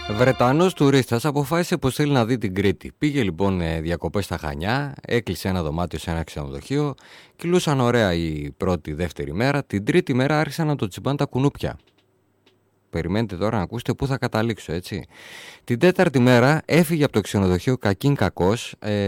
Βρετανός τουρίστας αποφάσισε πως θέλει να δει την Κρήτη. Πήγε λοιπόν διακοπές στα Χανιά, έκλεισε ένα δωμάτιο σε ένα ξενοδοχείο, κυλούσαν ωραία η πρώτη, δεύτερη μέρα. Την τρίτη μέρα άρχισαν να το τσιμπάνε τα κουνούπια. Περιμένετε τώρα να ακούσετε πού θα καταλήξω, έτσι. Την τέταρτη μέρα έφυγε από το ξενοδοχείο κακήν κακός,